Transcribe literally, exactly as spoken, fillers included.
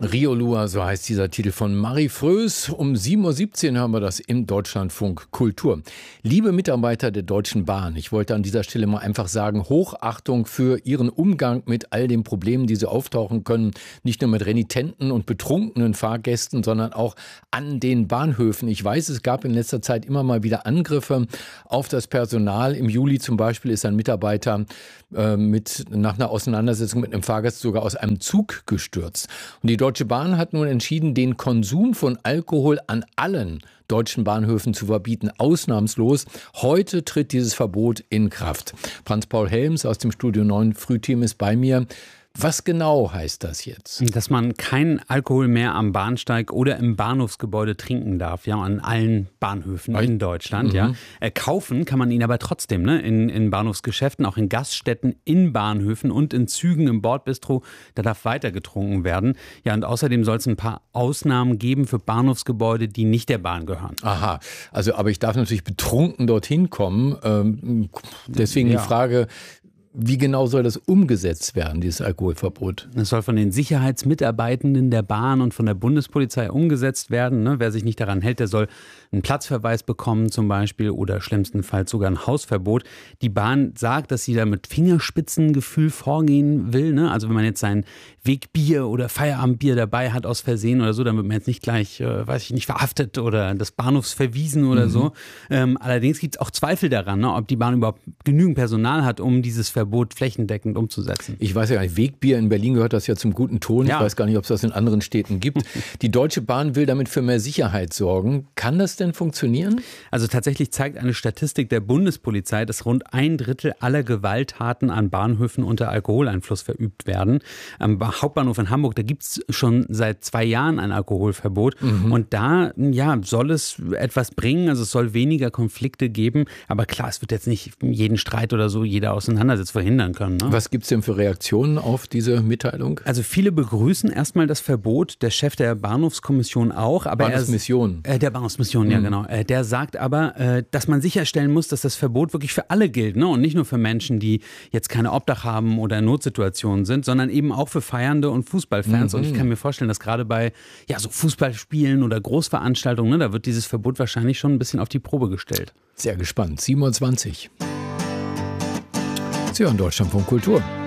Riolua, so heißt dieser Titel von Marie Frös. Um sieben Uhr siebzehn hören wir das im Deutschlandfunk Kultur. Liebe Mitarbeiter der Deutschen Bahn, ich wollte an dieser Stelle mal einfach sagen, Hochachtung für Ihren Umgang mit all den Problemen, die so auftauchen können. Nicht nur mit renitenten und betrunkenen Fahrgästen, sondern auch an den Bahnhöfen. Ich weiß, es gab in letzter Zeit immer mal wieder Angriffe auf das Personal. Im Juli zum Beispiel ist ein Mitarbeiter äh, mit, nach einer Auseinandersetzung mit einem Fahrgast sogar aus einem Zug gestürzt. Und die Deutsche Bahn hat nun entschieden, den Konsum von Alkohol an allen deutschen Bahnhöfen zu verbieten, ausnahmslos. Heute tritt dieses Verbot in Kraft. Franz-Paul Helms aus dem Studio neun Frühteam ist bei mir. Was genau heißt das jetzt? Dass man keinen Alkohol mehr am Bahnsteig oder im Bahnhofsgebäude trinken darf, ja, an allen Bahnhöfen Weil, in Deutschland, mhm. ja. Äh, kaufen kann man ihn aber trotzdem, ne, in, in Bahnhofsgeschäften, auch in Gaststätten, in Bahnhöfen und in Zügen im Bordbistro, da darf weiter getrunken werden. Ja, und außerdem soll es ein paar Ausnahmen geben für Bahnhofsgebäude, die nicht der Bahn gehören. Aha, also aber ich darf natürlich betrunken dorthin kommen. Ähm, deswegen ja. die Frage, wie genau soll das umgesetzt werden, dieses Alkoholverbot? Es soll von den Sicherheitsmitarbeitenden der Bahn und von der Bundespolizei umgesetzt werden. Ne? Wer sich nicht daran hält, der soll einen Platzverweis bekommen zum Beispiel oder schlimmstenfalls sogar ein Hausverbot. Die Bahn sagt, dass sie da mit Fingerspitzengefühl vorgehen will. Ne? Also wenn man jetzt sein Wegbier oder Feierabendbier dabei hat aus Versehen oder so, dann wird man jetzt nicht gleich, äh, weiß ich nicht, verhaftet oder des Bahnhofs verwiesen oder mhm. so. Ähm, allerdings gibt es auch Zweifel daran, ne? ob die Bahn überhaupt genügend Personal hat, um dieses Verbot flächendeckend umzusetzen. Ich weiß ja gar nicht, Wegbier in Berlin gehört das ja zum guten Ton. Ja. Ich weiß gar nicht, ob es das in anderen Städten gibt. Die Deutsche Bahn will damit für mehr Sicherheit sorgen. Kann das denn funktionieren? Also tatsächlich zeigt eine Statistik der Bundespolizei, dass rund ein Drittel aller Gewalttaten an Bahnhöfen unter Alkoholeinfluss verübt werden. Am Hauptbahnhof in Hamburg, da gibt es schon seit zwei Jahren ein Alkoholverbot. Mhm. Und da ja, soll es etwas bringen. Also es soll weniger Konflikte geben. Aber klar, es wird jetzt nicht jeden Streit oder so, jede Auseinandersetzung verhindern können. Ne? Was gibt es denn für Reaktionen auf diese Mitteilung? Also viele begrüßen erstmal das Verbot, der Chef der Bahnhofskommission auch. Aber Bahnhofsmission. Er, äh, der Bahnhofsmission, mhm. ja genau. Äh, der sagt aber, äh, dass man sicherstellen muss, dass das Verbot wirklich für alle gilt, ne? Und nicht nur für Menschen, die jetzt keine Obdach haben oder in Notsituationen sind, sondern eben auch für Feiernde und Fußballfans. Mhm. Und ich kann mir vorstellen, dass gerade bei ja, so Fußballspielen oder Großveranstaltungen, ne, da wird dieses Verbot wahrscheinlich schon ein bisschen auf die Probe gestellt. Sehr gespannt. sieben Uhr zwanzig. Sie hören Deutschlandfunk Kultur.